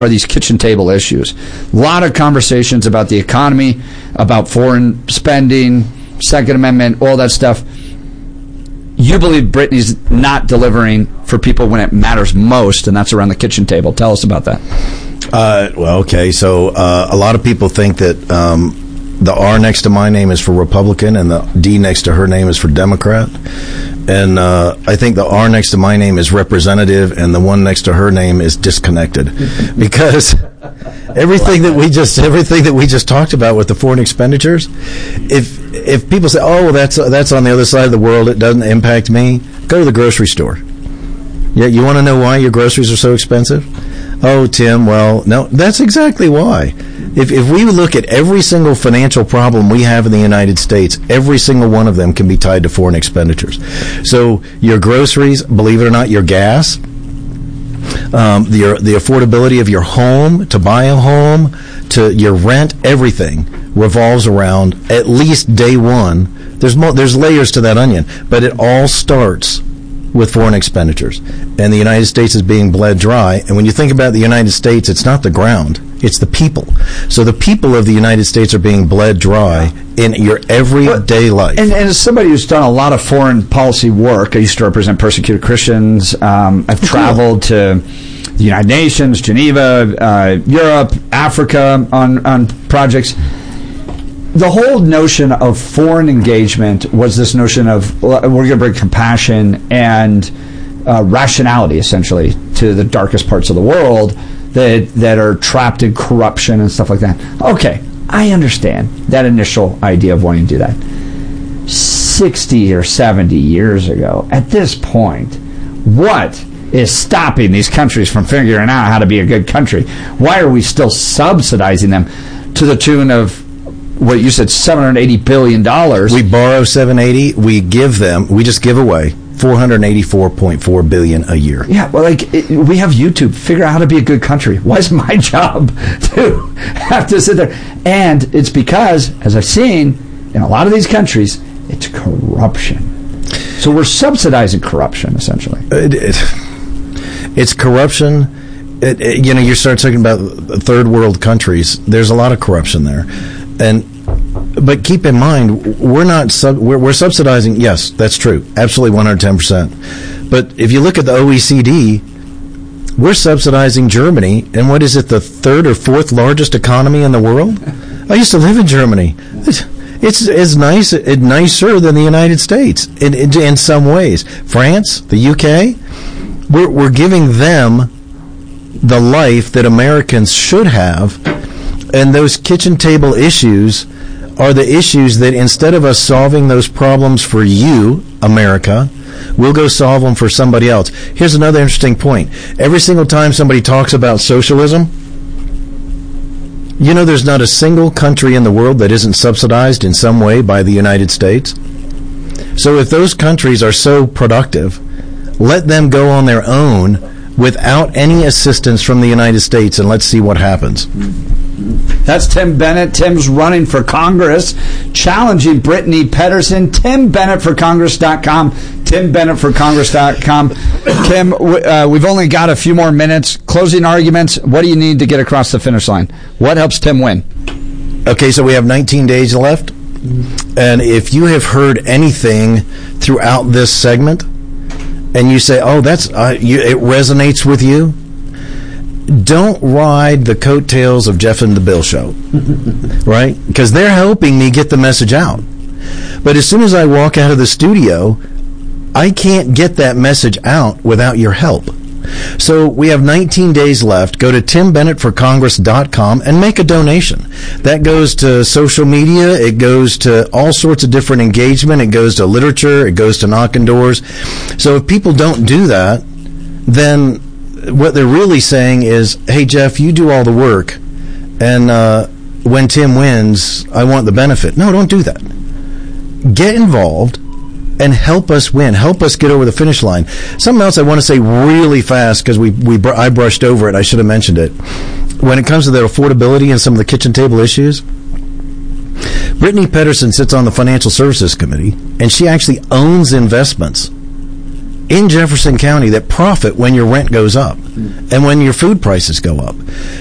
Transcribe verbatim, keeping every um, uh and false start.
are these kitchen table issues. A lot of conversations about the economy, about foreign spending, Second Amendment, all that stuff. You believe Brittany's not delivering for people when it matters most, and that's around the kitchen table. Tell us about that. Uh, well, okay, so uh, a lot of people think that um, the R next to my name is for Republican and the D next to her name is for Democrat. And uh, I think the R next to my name is representative, and the one next to her name is disconnected, because everything that we just everything that we just talked about with the foreign expenditures, if if people say, "Oh, well, that's that's on the other side of the world, it doesn't impact me," go to the grocery store. Yeah, you want to know why your groceries are so expensive? Oh, Tim, well, no, that's exactly why. If if we look at every single financial problem we have in the United States, every single one of them can be tied to foreign expenditures. So your groceries, believe it or not, your gas, um, the the affordability of your home, to buy a home, to your rent, everything revolves around, at least day one. There's more, there's layers to that onion, but it all starts with foreign expenditures. And the United States is being bled dry. And when you think about the United States, it's not the ground, it's the people. So the people of the United States are being bled dry in your everyday life. And, and as somebody who's done a lot of foreign policy work, I used to represent persecuted Christians. Um, I've traveled to the United Nations, Geneva, uh, Europe, Africa on, on projects. The whole notion of foreign engagement was this notion of we're going to bring compassion and uh, rationality, essentially, to the darkest parts of the world that that are trapped in corruption and stuff like that. Okay, I understand that initial idea of wanting to do that. sixty or seventy years ago, at this point, what is stopping these countries from figuring out how to be a good country? Why are we still subsidizing them to the tune of what you said, seven hundred eighty billion dollars? We borrow seven hundred eighty, we give them, we just give away four hundred eighty-four point four billion dollars a year. Yeah, well, like, it, we have YouTube. Figure out how to be a good country. Why is my job to have to sit there? And it's because, as I've seen, in a lot of these countries, it's corruption. So we're subsidizing corruption, essentially. It, it, it's corruption. It, it, you know, you start talking about third world countries, there's a lot of corruption there. And but keep in mind, we're not sub, we're, we're subsidizing. Yes, that's true, absolutely one hundred ten percent. But if you look at the O E C D, we're subsidizing Germany, and what is it, the third or fourth largest economy in the world? I used to live in Germany. It's, it's as nice, it, nicer than the United States in, in in some ways. France, the U K, we're we're giving them the life that Americans should have. And those kitchen table issues are the issues that instead of us solving those problems for you, America, we'll go solve them for somebody else. Here's another interesting point. Every single time somebody talks about socialism, you know there's not a single country in the world that isn't subsidized in some way by the United States. So if those countries are so productive, let them go on their own without any assistance from the United States, and let's see what happens. That's Tim Bennett. Tim's running for Congress, challenging Brittany Pedersen. Tim Bennett for Congress dot com. Tim Bennett for Congress dot com. Kim, uh, we've only got a few more minutes. Closing arguments. What do you need to get across the finish line? What helps Tim win? Okay, so we have nineteen days left. And if you have heard anything throughout this segment, and you say, oh, that's uh, you, it resonates with you, don't ride the coattails of Jeff and the Bill Show, right? Because they're helping me get the message out. But as soon as I walk out of the studio, I can't get that message out without your help. So we have nineteen days left. Go to Tim Bennett for Congress dot com and make a donation. That goes to social media. It goes to all sorts of different engagement. It goes to literature. It goes to knocking doors. So if people don't do that, then what they're really saying is, hey, Jeff, you do all the work, and uh, when Tim wins, I want the benefit. No, don't do that. Get involved and help us win. Help us get over the finish line. Something else I want to say really fast, because we, we br- I brushed over it. I should have mentioned it. When it comes to the affordability and some of the kitchen table issues, Brittany Pedersen sits on the Financial Services Committee, and she actually owns investments in Jefferson County that profit when your rent goes up and when your food prices go up.